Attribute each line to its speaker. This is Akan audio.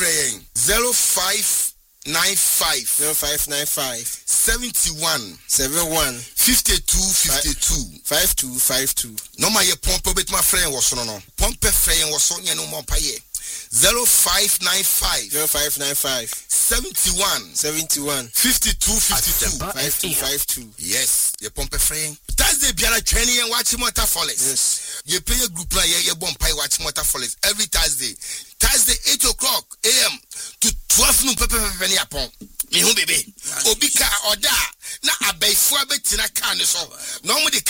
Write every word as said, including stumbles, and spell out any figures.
Speaker 1: fraying zero five nine five
Speaker 2: zero five nine five
Speaker 1: seventy-one
Speaker 2: seventy-one
Speaker 1: fifty-two fifty-two
Speaker 2: fifty-two fifty-two.
Speaker 1: No my pompo bet my friend was no no. Pompe fraying was on no more paye. zero five nine five
Speaker 2: zero five nine five
Speaker 1: seventy-one
Speaker 2: seventy-one
Speaker 1: fifty-two fifty-two
Speaker 2: fifty-two fifty-two.
Speaker 1: Yes, ye pompe fraying. Thursday biara training and watching Motor Follies.
Speaker 2: Yes.
Speaker 1: You play a group play ye bon pie watch Motor Follies every Thursday. Thursday eight o'clock A M to twelve noon pepe pepe ni apon. Me hu bebe. Obi ka oda na abaifo abetina ka ne so. No mo de